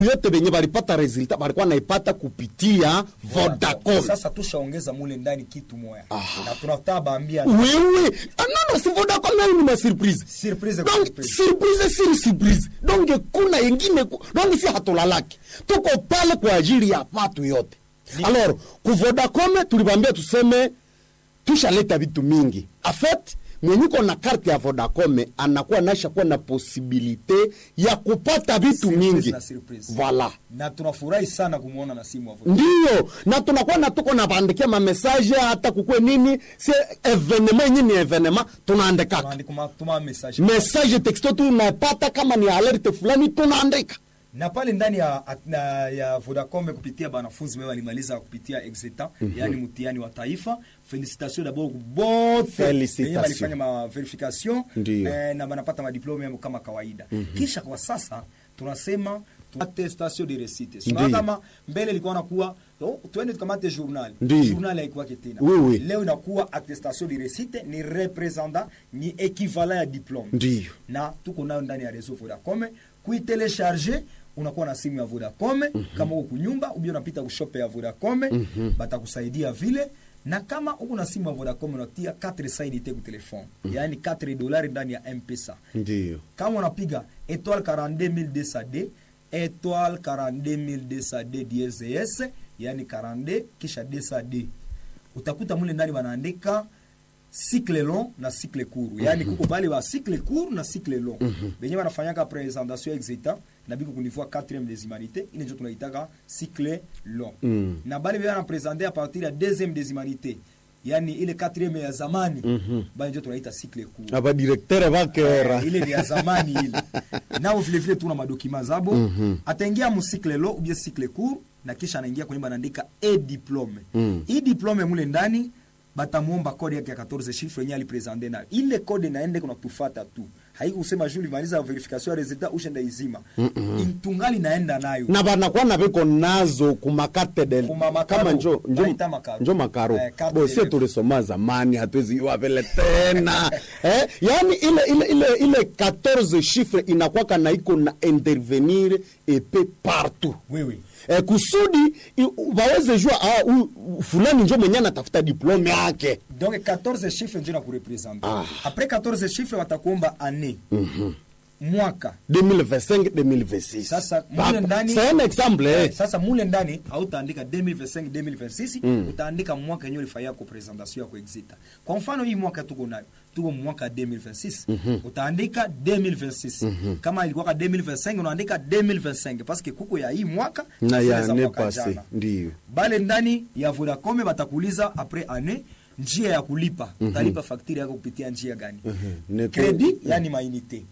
yote benye balipata resulta balikuwa naipata kupitia Vodacom. Sasa tushaongeza mule ndani kitu moja. Na tunataka baambia wewe non si Vodacom ni ma surprise. Donc surprise. Donc kuna yengine donc si hatolalaki. Tuko pale kwa ajili ya watu yote. Alors ku Vodacom tulibambia tuseme tushaleta vitu mingi. En fait mwenye na karte ya Vodacom anakuwa nasha kuwa na posibilite ya kupata vitu mingi. Voilà. Na tunafurahi sana kumuona na simu ya Vodacom. Ndio, na tunakuwa na tuko na bandikia ma message hata kukue nini, si evenement nyini evenement tunaandika. Tunaandika message. Message texto tunapata kama ni alert fulani tunaandika. Na pale ndani ya Vodacom kupitia banafunzi wao walimaliza kupitia exeta, yani mtihani wa taifa. Félicitations d'abord bote. Walifanya ma verification na banapata ma diplome yao kama kawaida. Kisha kwa sasa tunasema attestation de réussite. Sio kama mbele ilikuwa nakuwa tuende tukamate journal. Journal haikuwa tena. Leo inakuwa attestation de réussite, ni representant, ni equivalent ya diplome. Na tuko nayo ndani ya réseau Vodacom. Kuitelecharger unakuwa na simu ya Vodacom kama uko nyumba ubio unapita kushope ya Vodacom batakusaidia vile. Na kama uko na simu ya Vodacom unatia 4 sainite ku telefone, yani $4 ndani ya M-Pesa. Ndio. Kama unapiga étoile 42200D étoile 42200D DSS, yani 42 kisha 200D, utakuta mule ndani wanaandika cycle long na cycle court. Yani kuko bale wa cycle court na cycle long. Benye wanafanyaka présentation exita na biko kunivua 4e des humanités, ile ndio tunaitaka cycle long. Na bale bia na présenter à partir ya 2e des humanités, yani ile 4e ya zamani, bale ndio tunaita cycle court. Aba directeur bakera. Ile ni ya zamani ile. Na vile tuna madokima zabo, ataingia mu cycle long ou bien cycle court na kisha anaingia kwenye banaandika diplome. Diplome mule ndani batamuomba kodi yake ya 14 chiffres yenye alipresente na ile kodi naende kuna tufata tu. Haikusema juli maliza verification ya resultat ushenda izima. Intungali naenda nayo. Na banakuwa na beko nazo kumakate del kama njo makaro. Bo sio tulisoma zamani hatuwezi iwa vile tena. Yani ile 14 chiffres inakuwa kana iko na intervenir et partout. Oui. Kusudi waweze jua fulani njo mwenye anatafuta diplome yake. Donc 14 chiffres ndio na kurepresenter. Après 14 chiffres watakuomba année. Mwaka 2025 2026. Sasa mule ndani c'est un exemple. Sasa mule ndani hautaandika 2025 2026, utaandika mwaka yenyewe ulifanya kwa presentation yako exita. Kwa mfano hii mwaka tuko nayo, tuko mwaka 2026, utaandika 2026. Kama ilikuwa 2025 unaandika 2025 parce que kuko ya hii mwaka na ya ne passé. Ndio. Bale ndani ya Vodacom batakuuliza après année njia ya kulipa. Utalipa fakturi yako kupitia njia gani? Credit yani mainite.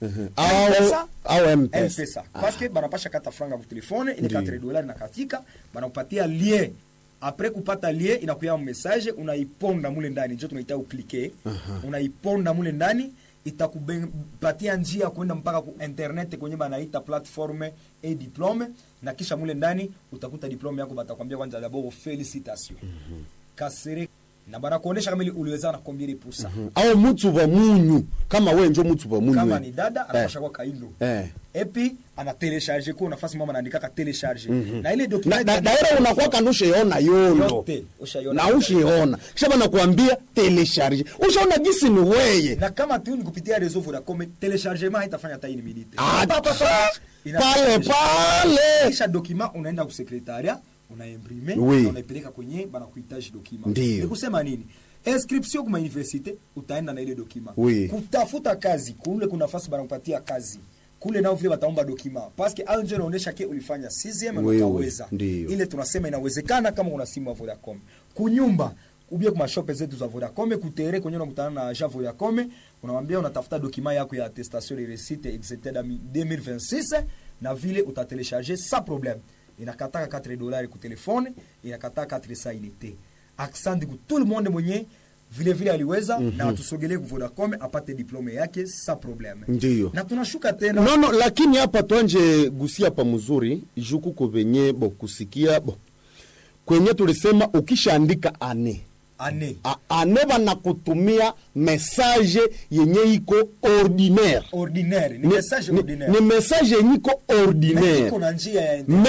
Au M-Pesa. Parce que banapasha kata franga kwa telefone ile $4 na katika banakupatia lien. Après kupata lien inakuya message unaiponda mule ndani, ndio tunaita uklique. Unaiponda mule ndani itakupatia njia kwenda mpaka ku internet kwenye banaita platforme diplome, na kisha mule ndani utakuta diplome yako batakwambia kwanza d'abord félicitations. Kasere na bana kuonesha kama uliweza na combien de pourcent. Au mtu wa munyu kama wewe ndio mtu wa munyu. Kama ni dada anapasha kwa kailo. Et puis ana télécharger kwa nafasi mama anaandika ka télécharger. Na ile document daira unakuwa kanusha yona yondo. Na ushiona. Kisha bana kuambia télécharger. Ushaona jinsi ni wewe. Na kama tu ni kupitia réseau Vodacom téléchargement haitafanya hata 1 minute. Pale. Kisha document unaenda ku secrétariat unaimprime na unaipeleka kwenye bana kuhitaji document. Ni kusema nini? Inscription kwa university utaenda na ile document. Kutafuta kazi kule kuna nafasi bana kupatia kazi. Kule nao vile wataomba document. Parce que anje inaonyesha ke ulifanya 6e na utaweza. Ile tunasema inawezekana kama una simu ya Vodacom. Kunyumba ubie kwa shop zetu za Vodacom, kutere kwenye unakutana na agent Vodacom, unamwambia unatafuta document yako ya attestation de réussite etc 2026 na vile utatelecharger sans problème. Inakataka $4 ku telefone, inakataka 4 sainite. Accent ku tout le monde mwenye vile aliweza na atusogelee ku Vodacom apate diplome yake sans problème. Ndiyo. Na tunashuka tena. No, lakini hapa tuanje gusia pa mzuri, juku ko venye kusikia kwenye tulisema ukishaandika ane ane banakutumia message yenye iko ordinaire. Ni message ordinaire. Ni message yenye iko ordinaire. Iko na njia ya